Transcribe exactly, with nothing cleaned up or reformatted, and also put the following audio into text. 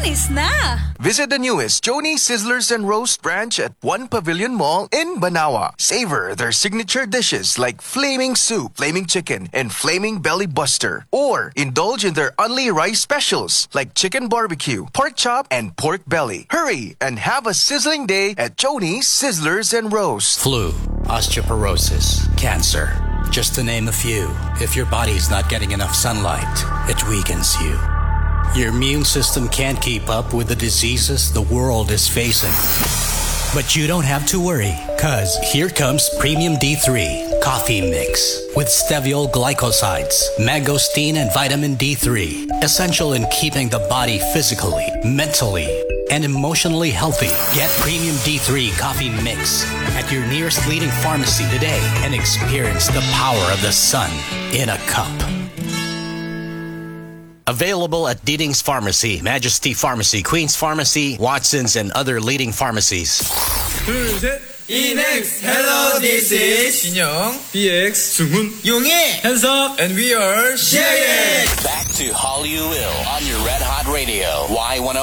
Panis na! Visit the newest Joni Sizzlers and Roast branch at One Pavilion Mall in Banawa. Savor their signature dishes like Flaming Soup, Flaming Chicken, and Flaming Belly Buster. Or indulge in their Only Rice specials like Chicken Barbecue, Pork Chop, and Pork Belly. Hurry and have a sizzling day at Joni Sizzlers and Roast. Flu, osteoporosis, cancer. Just to name a few. If your body's not getting enough sunlight, it weakens you. Your immune system can't keep up with the diseases the world is facing. But you don't have to worry, cause here comes Premium D three Coffee Mix with steviol glycosides, mangosteen, and vitamin D three. Essential in keeping the body physically, mentally, and emotionally healthy. Get Premium D three Coffee Mix at your nearest leading pharmacy today and experience the power of the sun in a cup. Available at Deeding's Pharmacy, Majesty Pharmacy, Queen's Pharmacy, Watson's, and other leading pharmacies. 둘, 셋. Enex, hello, this is 인형, 비엑스, 승훈, 용희, 현석, and we are Jayen. Back to Hallyu-il on your Red Hot Radio, Y one oh